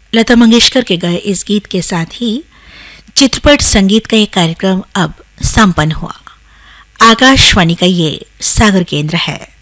लता मंगेशकर के गाए इस गीत के साथ ही चित्रपट संगीत का ये कार्यक्रम अब संपन्न हुआ। आकाशवाणी का ये सागर केंद्र है।